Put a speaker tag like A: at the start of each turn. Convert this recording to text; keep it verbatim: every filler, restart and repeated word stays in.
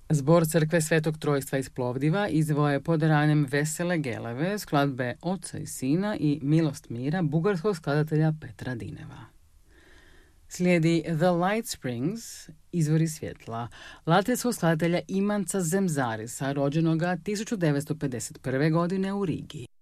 A: Zbor crkve Svetog Trojstva iz Plovdiva izveo je pod ranjem Vesele Geleve skladbe Oca i Sina i Milost mira bugarskog skladatelja Petra Dineva. Slijedi The Light Springs, izvori svjetla, latvijskog skladatelja Imanca Zemzarisa, rođenoga tisuću devetsto pedeset prve. godine u Rigi.